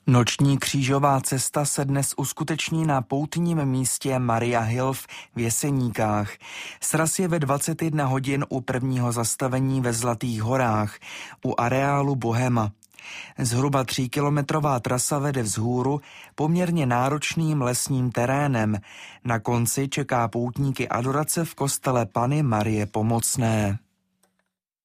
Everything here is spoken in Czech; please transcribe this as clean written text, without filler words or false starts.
Noční křížová cesta se dnes uskuteční na poutním místě Maria Hilf v Jeseníkách. Sraz je ve 21 hodin u prvního zastavení ve Zlatých horách, u areálu Bohema. Zhruba 3kilometrová trasa vede vzhůru poměrně náročným lesním terénem. Na konci čeká poutníky adorace v kostele Panny Marie Pomocné.